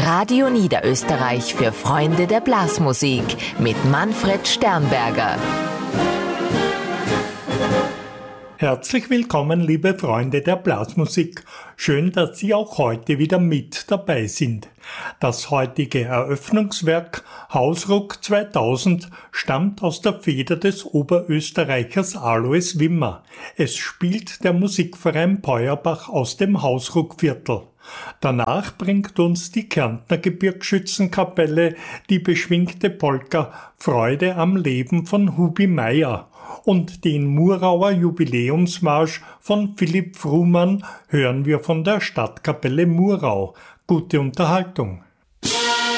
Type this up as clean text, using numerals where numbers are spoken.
Radio Niederösterreich für Freunde der Blasmusik mit Manfred Sternberger. Herzlich willkommen, liebe Freunde der Blasmusik. Schön, dass Sie auch heute wieder mit dabei sind. Das heutige Eröffnungswerk Hausruck 2000 stammt aus der Feder des Oberösterreichers Alois Wimmer. Es spielt der Musikverein Peuerbach aus dem Hausruckviertel. Danach bringt uns die Kärntner Gebirgsschützenkapelle die beschwingte Polka Freude am Leben von Hubi Meier und den Murauer Jubiläumsmarsch von Philipp Frumann hören wir von der Stadtkapelle Murau. Gute Unterhaltung.